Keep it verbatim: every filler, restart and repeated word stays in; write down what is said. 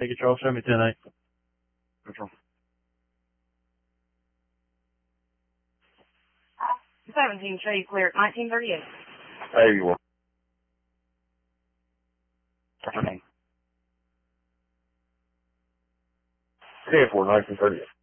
Take it, Charles. Show me ten eight. Control. seventeen, show you clear at nineteen thirty-eight. There you are. What's your name? ten four, nineteen thirty-eight.